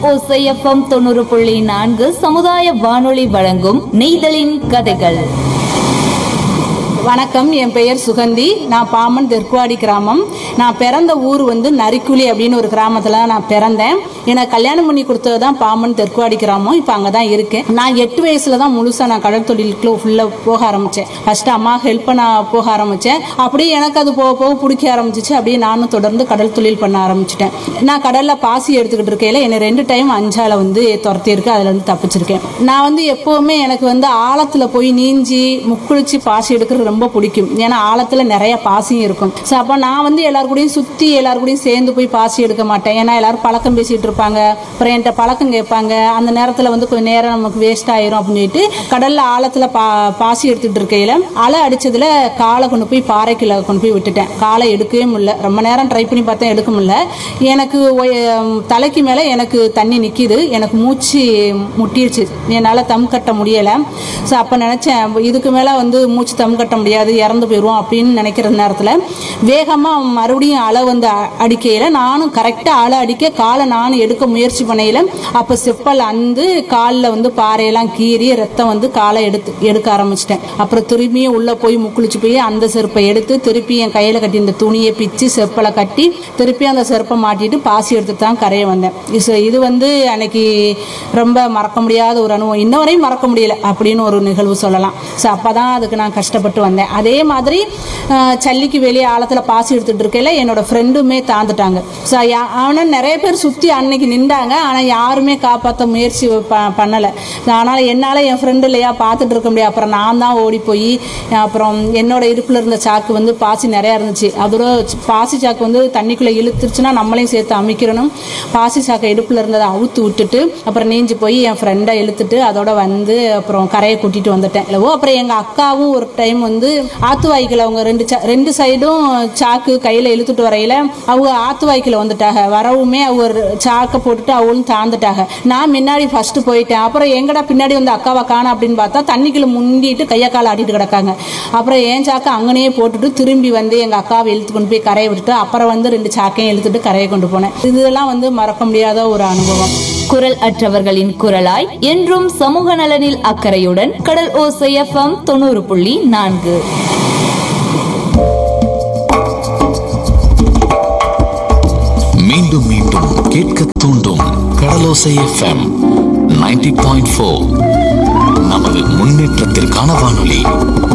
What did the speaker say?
ஓசை எஃப்எம் 90.4 சமுதாய வானொலி வழங்கும் நெய்தலின் கதைகள். வணக்கம், என் பெயர் சுகந்தி. நான் பாமன் தெற்குவாடி கிராமம். நான் பிறந்த ஊர் நரிக்குழி அப்படின்னு ஒரு கிராமத்தில் நான் பிறந்தேன். எனக்கு கல்யாணம் பண்ணி கொடுத்தது தான் பாமன் தெற்குவாடி கிராமம். இப்போ அங்கே தான் இருக்கேன். நான் 8 வயசுல தான் முழுசாக நான் கடல் தொழிலுக்குள்ள ஃபுல்லாக போக ஆரம்பித்தேன். ஃபர்ஸ்ட் அம்மா ஹெல்ப் பண்ண போக ஆரம்பித்தேன். அப்படியே எனக்கு அது போக போக பிடிக்க ஆரம்பிச்சிச்சு. அப்படியே நானும் தொடர்ந்து கடல் தொழில் பண்ண ஆரம்பிச்சிட்டேன். நான் கடலில் பாசி எடுத்துக்கிட்டு இருக்கையில் என்னை 2 டைம் அஞ்சால துரத்தியிருக்கு. அதுலேருந்து தப்பிச்சிருக்கேன். நான் எப்போவுமே எனக்கு ஆழத்தில் போய் நீஞ்சி முக்குளிச்சு பாசி எடுக்கிறது ரொம்ப பிடிக்கும். ஏன்னா ஆழத்துல நிறைய பாசியும் இருக்கும். ஸோ அப்போ நான் எல்லாரு கூடயும் சுற்றி எல்லாரு கூடயும் சேர்ந்து போய் பாசி எடுக்க மாட்டேன். ஏன்னா எல்லாரும் பழக்கம் பேசிட்டு இருப்பாங்க. அப்புறம் என்கிட்ட பழக்கம் கேட்பாங்க. அந்த நேரத்தில் கொஞ்சம் நேரம் நமக்கு வேஸ்ட் ஆயிரும் அப்படின்னு சொல்லிட்டு கடல்ல ஆழத்துல பாசி எடுத்துட்டு இருக்கையில அலை அடிச்சதுல காலை கொண்டு போய் பாறைக்குள்ள கொண்டு போய் விட்டுட்டேன். காலை எடுக்கவே முடியல. ரொம்ப நேரம் ட்ரை பண்ணி பார்த்தேன், எடுக்க முடியல. எனக்கு தலைக்கு மேல எனக்கு தண்ணி நிக்குது. எனக்கு மூச்சு முட்டிடுச்சு. என்னால் தம் கட்ட முடியல. ஸோ அப்போ நினைச்சேன், இதுக்கு மேல மூச்சு தம் கட்ட முடியாது, இறந்து போயிடுவோம் அப்படின்னு நினைக்கிற நேரத்தில் வேகமாக மறுபடியும் அலை அடிக்கையில் நானும் கரெக்டாக அலை அடிக்க காலை நானும் எடுக்க முயற்சி பண்ணையில் அப்போ செப்பல் காலில் பாறையெல்லாம் கீறி ரத்தம் காலை எடுக்க ஆரம்பிச்சிட்டேன். அப்புறம் திரும்பியும் உள்ளே போய் முக்குளிச்சு போய் அந்த செருப்பை எடுத்து திருப்பி என் கையில் கட்டி இந்த துணியை பிச்சு செப்பலை கட்டி திருப்பி அந்த செருப்பை மாட்டிட்டு பாசி எடுத்து தான் கரையை வந்தேன். இது அன்னைக்கு ரொம்ப மறக்க முடியாத ஒரு அனுபவம். இன்ன வரையும் மறக்க முடியல அப்படின்னு ஒரு நிகழ்வு சொல்லலாம். ஸோ அப்போ தான் அதுக்கு நான் கஷ்டப்பட்டு வந்தேன். அதே மாதிரி சல்லிக்கு வெளியே ஆழத்தில் பாசி எடுத்துட்டு இருக்கையில என்னோட ஃப்ரெண்டுமே தாந்துட்டாங்க. ஸோ ஆனால் நிறைய பேர் சுற்றி அன்னைக்கு நின்றாங்க. ஆனால் யாருமே காப்பாற்ற முயற்சி பண்ணலை. ஆனால் என்னால் என் ஃப்ரெண்டு இல்லையா பார்த்துட்டு இருக்க முடியாது. அப்புறம் நான் தான் ஓடி போய் அப்புறம் என்னோட இடுப்பில் இருந்த சாக்கு பாசி நிறையா இருந்துச்சு. அதோட பாசி சாக்கு தண்ணிக்குள்ளே இழுத்துருச்சுன்னா நம்மளையும் சேர்த்து அமைக்கிறணும். பாசி சாக்கை இடுப்பில் இருந்ததை அவுத்து விட்டுட்டு அப்புறம் நீஞ்சி போய் என் ஃப்ரெண்டை இழுத்துட்டு அதோட அப்புறம் கரையை கூட்டிட்டு வந்துட்டேன். அப்புறம் எங்கள் அக்காவும் ஒரு டைம் ஆத்து வாய்க்கில் அவங்க ரெண்டு சைடும் சாக்கு கையில் இழுத்துட்டு வரையில அவங்க ஆத்து வாய்க்கில் வந்துட்டாங்க. வரவுமே அவங்க சாக்கை போட்டுட்டு அவங்களும் தாந்துட்டாங்க. நான் முன்னாடி ஃபர்ஸ்ட் போயிட்டேன். அப்புறம் எங்கடா பின்னாடி அக்காவை காண அப்படின்னு பார்த்தா தண்ணிக்குள்ள முண்டிட்டு கையை காலை ஆட்டிட்டு கிடக்காங்க. அப்புறம் என் சாக்கை அங்கனையே போட்டுட்டு திரும்பி எங்க அக்காவை இழுத்து கொண்டு போய் கரையை விட்டுட்டு அப்புறம் 2 சாக்கையும் இழுத்துட்டு கரையை கொண்டு போனேன். இதெல்லாம் மறக்க முடியாத ஒரு அனுபவம். குரல் அற்றவர்களின் குரலாய் என்றும் சமூக நலனில் அக்கறையுடன் கடல் ஓசை எஃப்எம் 90.4. மீண்டும் மீண்டும் கேட்க தூண்டும் கடலோசை எஃப்எம் 90.4. நமது முன்னேற்றத்திற்கான வானொலி.